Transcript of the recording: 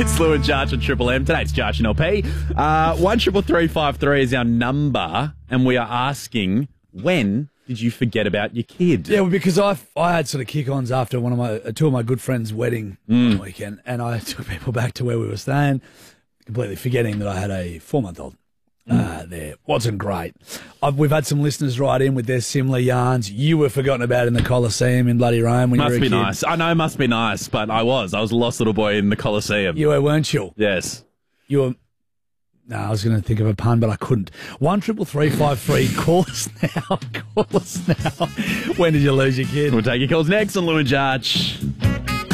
It's Lou and Jarch on Triple M. Today it's Jarch and LP. 133353 is our number, and we are asking, when did you forget about your kid? Yeah, well, because I had sort of kick-ons after two of my good friends' wedding on the weekend, and I took people back to where we were staying, completely forgetting that I had a 4-month-old there. Wasn't great. We've had some listeners write in with their similar yarns. You were forgotten about in the Coliseum in bloody Rome when you were a kid. Must be nice. I know it must be nice, but I was a lost little boy in the Coliseum. You were, weren't you? Yes. You were... No, I was going to think of a pun, but I couldn't. 133353. Call us now. Call us now. When did you lose your kid? We'll take your calls next on Lou and Jarch.